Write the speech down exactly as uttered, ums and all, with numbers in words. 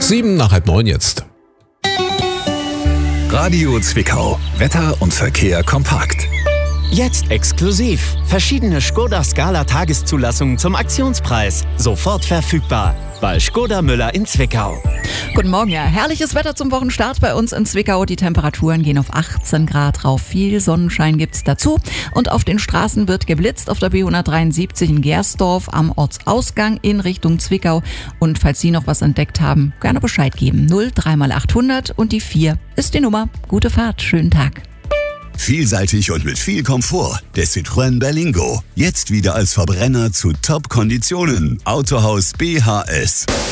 Sieben nach halb neun jetzt. Radio Zwickau. Wetter und Verkehr kompakt. Jetzt exklusiv. Verschiedene Škoda Scala Tageszulassungen zum Aktionspreis. Sofort verfügbar. Bei Škoda Müller in Zwickau. Guten Morgen, ja. Herrliches Wetter zum Wochenstart bei uns in Zwickau. Die Temperaturen gehen auf achtzehn Grad rauf. Viel Sonnenschein gibt's dazu. Und auf den Straßen wird geblitzt. Auf der B hundertdreiundsiebzig in Gersdorf am Ortsausgang in Richtung Zwickau. Und falls Sie noch was entdeckt haben, gerne Bescheid geben. null drei mal achthundert und die vier ist die Nummer. Gute Fahrt, schönen Tag. Vielseitig und mit viel Komfort. Der Citroën Berlingo. Jetzt wieder als Verbrenner zu Top-Konditionen. Autohaus B H S.